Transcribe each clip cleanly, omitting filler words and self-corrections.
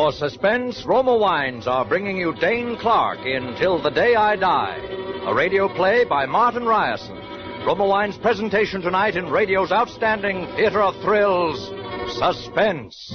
For suspense, Roma Wines are bringing you Dane Clark in Till the Day I Die, a radio play by Martin Ryerson. Roma Wines' presentation tonight in radio's outstanding theater of thrills, Suspense.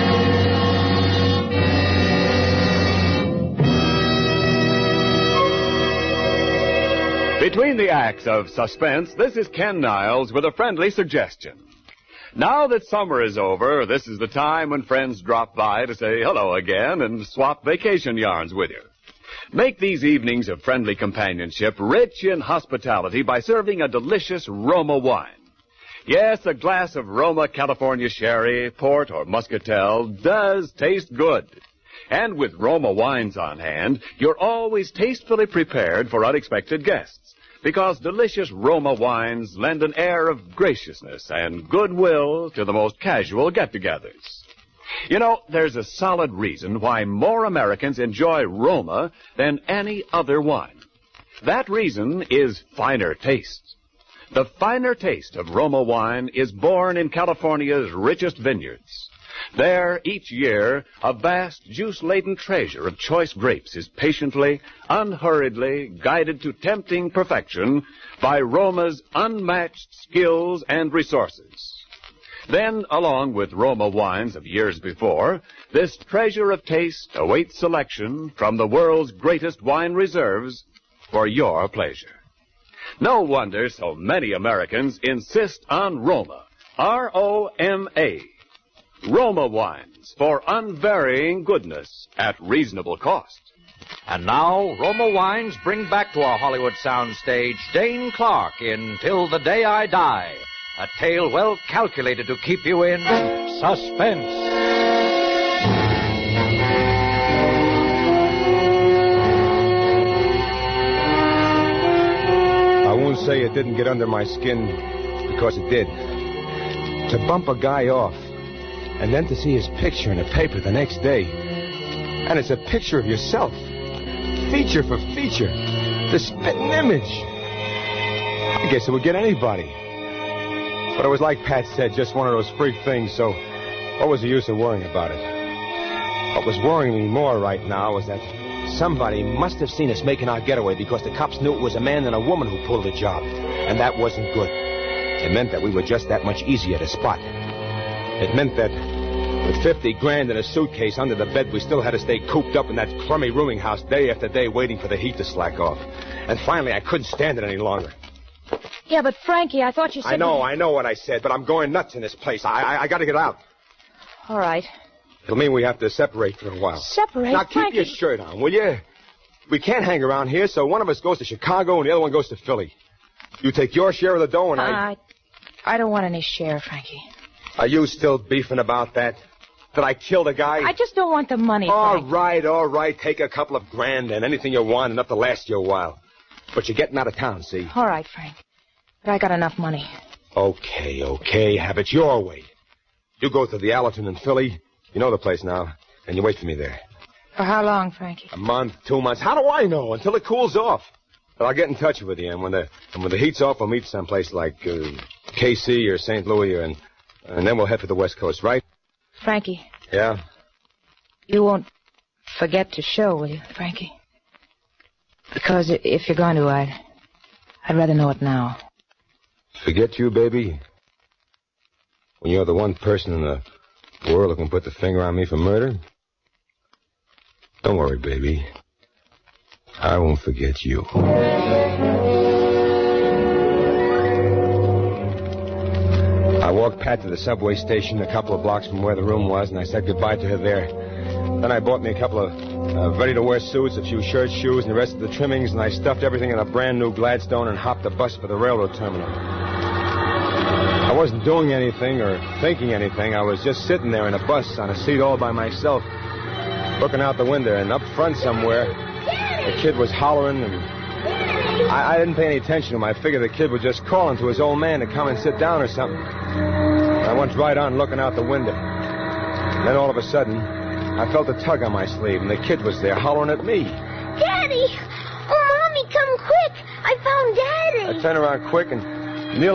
Between the acts of Suspense, this is Ken Niles with a friendly suggestion. Now that summer is over, this is the time when friends drop by to say hello again and swap vacation yarns with you. Make these evenings of friendly companionship rich in hospitality by serving a delicious Roma wine. Yes, a glass of Roma California sherry, port, or muscatel does taste good. And with Roma wines on hand, you're always tastefully prepared for unexpected guests, because delicious Roma wines lend an air of graciousness and goodwill to the most casual get-togethers. You know, there's a solid reason why more Americans enjoy Roma than any other wine. That reason is finer taste. The finer taste of Roma wine is born in California's richest vineyards. There, each year, a vast, juice-laden treasure of choice grapes is patiently, unhurriedly guided to tempting perfection by Roma's unmatched skills and resources. Then, along with Roma wines of years before, this treasure of taste awaits selection from the world's greatest wine reserves for your pleasure. No wonder so many Americans insist on Roma, R-O-M-A. Roma wines for unvarying goodness at reasonable cost. And now, Roma Wines bring back to our Hollywood soundstage Dane Clark in Till the Day I Die, a tale well calculated to keep you in suspense. I won't say it didn't get under my skin, because it did. To bump a guy off, and then to see his picture in the paper the next day. And it's a picture of yourself. Feature for feature. The spitting image. I guess it would get anybody. But it was like Pat said, just one of those freak things, so what was the use of worrying about it? What was worrying me more right now was that somebody must have seen us making our getaway, because the cops knew it was a man and a woman who pulled the job. And that wasn't good. It meant that we were just that much easier to spot. It meant that with 50 grand in a suitcase under the bed, we still had to stay cooped up in that crummy rooming house day after day waiting for the heat to slack off. And finally, I couldn't stand it any longer. Yeah, but Frankie, I thought you said... I know what I said, but I'm going nuts in this place. I got to get out. All right. It'll mean we have to separate for a while. Separate? Now, keep Frankie. your shirt on, will you? We can't hang around here, so one of us goes to Chicago and the other one goes to Philly. You take your share of the dough and I don't want any share, Frankie. Are you still beefing about that? That I killed a guy? I just don't want the money, All Frank. right. Take a couple of grand and anything you want enough to last you a while. But you're getting out of town, see? All right, Frank. But I got enough money. Okay. Have it your way. You go to the Allerton in Philly. You know the place now. And you wait for me there. For how long, Frankie? A month, 2 months. How do I know? Until it cools off. But I'll get in touch with you. And when the heat's off, we'll meet someplace like KC or St. Louis. And then we'll head for the West Coast, right? Frankie. Yeah? You won't forget to show, will you, Frankie? Because if you're going to, I'd rather know it now. Forget you, baby? When you're the one person in the world who can put the finger on me for murder? Don't worry, baby. I won't forget you. I walked Pat to the subway station a couple of blocks from where the room was, and I said goodbye to her there. Then I bought me a couple of ready-to-wear suits, a few shirts, shoes, and the rest of the trimmings, and I stuffed everything in a brand-new Gladstone and hopped the bus for the railroad terminal. I wasn't doing anything or thinking anything. I was just sitting there in a bus on a seat all by myself, looking out the window, and up front somewhere, the kid was hollering, and I didn't pay any attention to him. I figured the kid was just calling to his old man to come and sit down or something. I went right on looking out the window. And then all of a sudden, I felt a tug on my sleeve, and the kid was there hollering at me. Daddy! Oh, Mommy, come quick! I found Daddy! I turned around quick, and